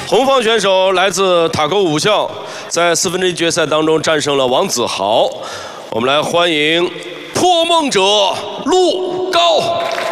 红方选手来自塔沟武校，在4分之一决赛当中战胜了王子豪。我们来欢迎破梦者陆高。